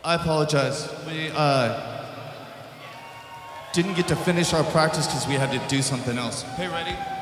I apologize. We didn't get to finish our practice because we had to do something else. Okay, ready?